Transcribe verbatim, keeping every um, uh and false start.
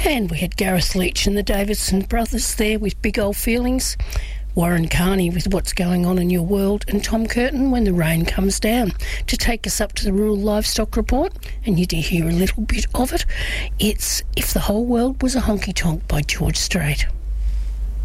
And we had Gareth Leach and the Davidson brothers there with Big Old Feelings, Warren Carney with What's Going On in Your World, and Tom Curtin, When the Rain Comes Down. To take us up to the Rural Livestock Report, and you did hear a little bit of it, it's If the Whole World Was a Honky Tonk by George Strait.